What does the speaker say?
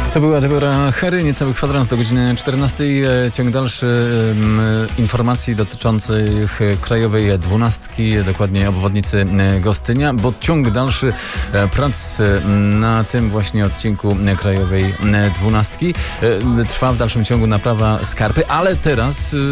To była Deborah Harry, niecały kwadrans do godziny 14. Ciąg dalszy informacji dotyczących krajowej 12, dokładnie obwodnicy Gostynia, bo ciąg dalszy prac na tym właśnie odcinku krajowej 12 trwa w dalszym ciągu naprawa skarpy, ale teraz